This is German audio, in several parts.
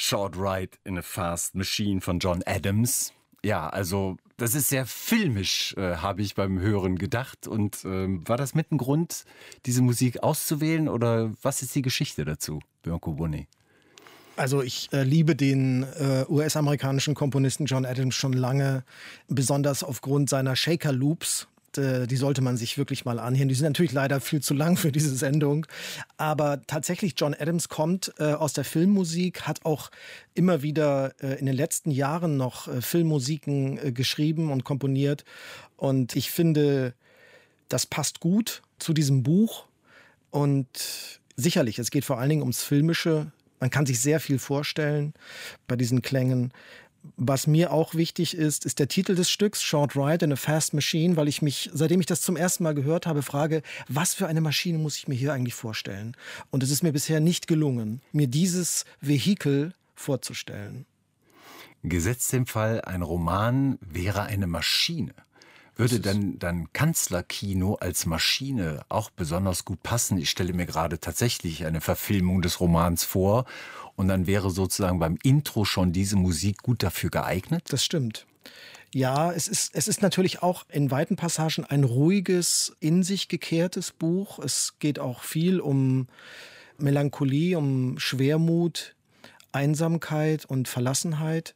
Short Ride in a Fast Machine von John Adams. Ja, also das ist sehr filmisch, habe ich beim Hören gedacht. Und war das mit ein Grund, diese Musik auszuwählen oder was ist die Geschichte dazu, Mirko Bonet? Also ich liebe den US-amerikanischen Komponisten John Adams schon lange, besonders aufgrund seiner Shaker Loops. Die sollte man sich wirklich mal anhören. Die sind natürlich leider viel zu lang für diese Sendung. Aber tatsächlich, John Adams kommt aus der Filmmusik, hat auch immer wieder in den letzten Jahren noch Filmmusiken geschrieben und komponiert. Und ich finde, das passt gut zu diesem Buch. Und sicherlich, es geht vor allen Dingen ums Filmische. Man kann sich sehr viel vorstellen bei diesen Klängen. Was mir auch wichtig ist, ist der Titel des Stücks, Short Ride in a Fast Machine, weil ich mich, seitdem ich das zum ersten Mal gehört habe, frage, was für eine Maschine muss ich mir hier eigentlich vorstellen? Und es ist mir bisher nicht gelungen, mir dieses Vehikel vorzustellen. Gesetzt im Fall, ein Roman wäre eine Maschine. Würde dann Kanzlerkino als Maschine auch besonders gut passen? Ich stelle mir gerade tatsächlich eine Verfilmung des Romans vor und dann wäre sozusagen beim Intro schon diese Musik gut dafür geeignet? Das stimmt. Ja, es ist natürlich auch in weiten Passagen ein ruhiges, in sich gekehrtes Buch. Es geht auch viel um Melancholie, um Schwermut, Einsamkeit und Verlassenheit.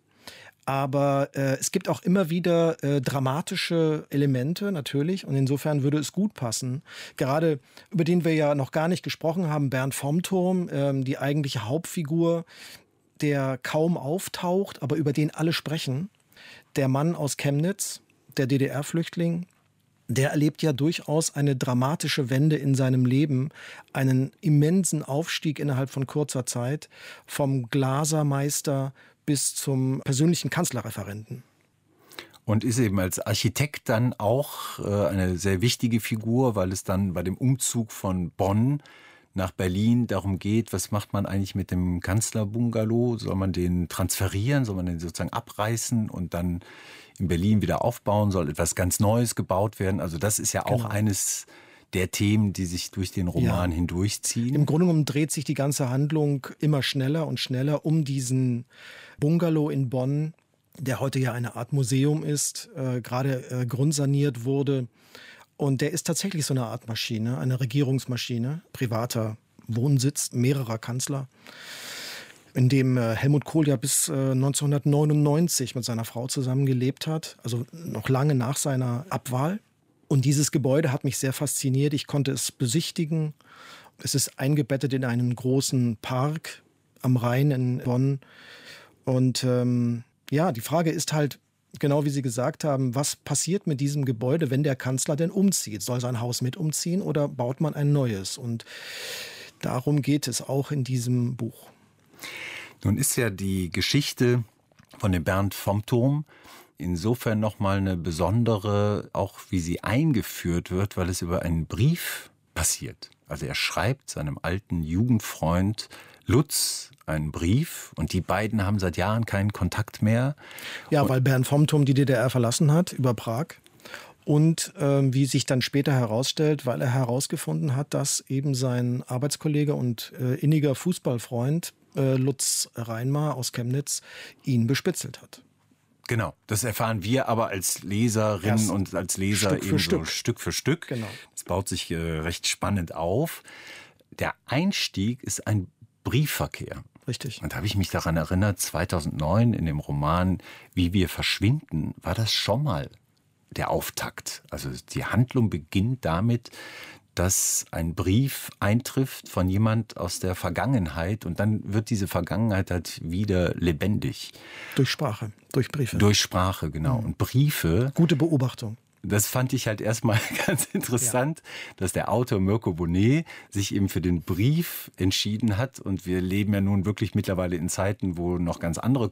Aber es gibt auch immer wieder dramatische Elemente natürlich und insofern würde es gut passen. Gerade über den wir ja noch gar nicht gesprochen haben, Bernd vom Turm, die eigentliche Hauptfigur, der kaum auftaucht, aber über den alle sprechen. Der Mann aus Chemnitz, der DDR-Flüchtling, der erlebt ja durchaus eine dramatische Wende in seinem Leben, einen immensen Aufstieg innerhalb von kurzer Zeit, vom Glasermeister bis zum persönlichen Kanzlerreferenten. Und ist eben als Architekt dann auch eine sehr wichtige Figur, weil es dann bei dem Umzug von Bonn nach Berlin darum geht, was macht man eigentlich mit dem Kanzlerbungalow? Soll man den transferieren? Soll man den sozusagen abreißen und dann in Berlin wieder aufbauen? Soll etwas ganz Neues gebaut werden? Also das ist ja auch eines der Themen, die sich durch den Roman hindurchziehen. Im Grunde genommen dreht sich die ganze Handlung immer schneller und schneller um diesen Bungalow in Bonn, der heute ja eine Art Museum ist, gerade grundsaniert wurde. Und der ist tatsächlich so eine Art Maschine, eine Regierungsmaschine, privater Wohnsitz mehrerer Kanzler, in dem Helmut Kohl ja bis 1999 mit seiner Frau zusammen gelebt hat, also noch lange nach seiner Abwahl. Und dieses Gebäude hat mich sehr fasziniert. Ich konnte es besichtigen. Es ist eingebettet in einen großen Park am Rhein in Bonn. Und die Frage ist halt, genau wie Sie gesagt haben, was passiert mit diesem Gebäude, wenn der Kanzler denn umzieht? Soll sein Haus mit umziehen oder baut man ein neues? Und darum geht es auch in diesem Buch. Nun ist ja die Geschichte von dem Bernd vom Turm insofern nochmal eine besondere, auch wie sie eingeführt wird, weil es über einen Brief passiert. Also er schreibt seinem alten Jugendfreund Lutz einen Brief und die beiden haben seit Jahren keinen Kontakt mehr. Ja, weil Bernd vom Turm die DDR verlassen hat über Prag. Und wie sich dann später herausstellt, weil er herausgefunden hat, dass eben sein Arbeitskollege und inniger Fußballfreund Lutz Reinmar aus Chemnitz ihn bespitzelt hat. Genau, das erfahren wir aber als Leserinnen und als Leser Stück für eben Stück. so Stück für Stück. Genau. Das baut sich recht spannend auf. Der Einstieg ist ein Briefverkehr. Richtig. Und da habe ich mich daran erinnert, 2009 in dem Roman Wie wir verschwinden, war das schon mal der Auftakt. Also die Handlung beginnt damit, dass ein Brief eintrifft von jemand aus der Vergangenheit und dann wird diese Vergangenheit halt wieder lebendig. Durch Sprache, durch Briefe. Durch Sprache, genau. Und Briefe. Gute Beobachtung. Das fand ich halt erstmal ganz interessant, dass der Autor Mirko Bonet sich eben für den Brief entschieden hat. Und wir leben ja nun wirklich mittlerweile in Zeiten, wo noch ganz andere